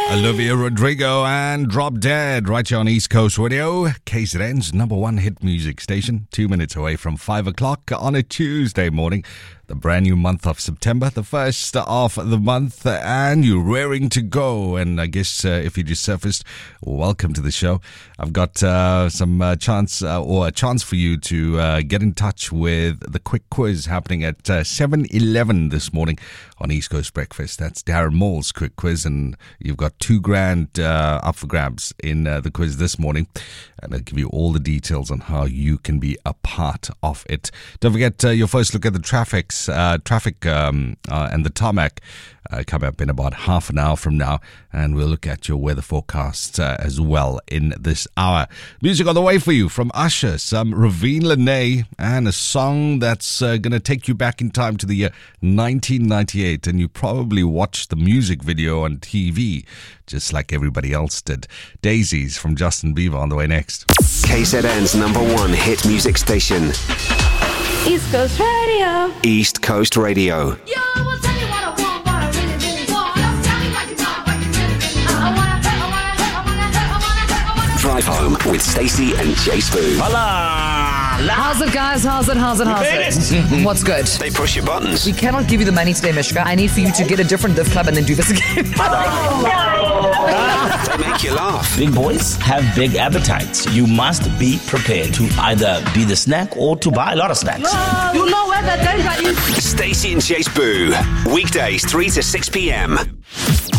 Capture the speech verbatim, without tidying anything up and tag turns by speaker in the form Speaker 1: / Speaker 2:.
Speaker 1: Olivia Rodrigo and Drop Dead right here on East Coast Radio, K Z N's number one hit music station, two minutes away from five o'clock on a Tuesday morning. The brand new month of September, the first of the month, and you're raring to go. And I guess uh, if you just surfaced, welcome to the show. I've got uh, some uh, chance uh, or a chance for you to uh, get in touch with the quick quiz happening at uh, seven eleven this morning on East Coast Breakfast. That's Darren Moore's quick quiz, and you've got two grand uh, up for grabs in uh, the quiz this morning. And I'll give you all the details on how you can be a part of it. Don't forget uh, your first look at the traffic. Uh, traffic um, uh, and the tarmac uh, come up in about half an hour from now, and we'll look at your weather forecast uh, as well in this hour. Music on the way for you from Usher, some Ravine Lene, and a song that's uh, going to take you back in time to the year nineteen ninety-eight, and you probably watched the music video on T V just like everybody else did. Daisies from Justin Bieber on the way next.
Speaker 2: K Z N's number one hit music station.
Speaker 3: East Coast Radio.
Speaker 2: East Coast Radio.
Speaker 3: Yo, I will tell you what I want, what I really, really want. Don't tell me what you want, what you really, really want. I wanna, I wanna, I wanna, I wanna, I wanna.
Speaker 2: Drive home with Stacey and Jay Spoo.
Speaker 4: How's it, guys? How's it? How's it? How's it? What's good?
Speaker 2: They push your buttons.
Speaker 4: We cannot give you the money today, Mishka. I need for you to get a different Div Club and then do this again.
Speaker 2: They make you laugh.
Speaker 5: Big boys have big appetites. You must be prepared to either be the snack or to buy a lot of snacks.
Speaker 3: You know where the danger is.
Speaker 2: Stacey and Jay Spoo. Weekdays three to six p.m.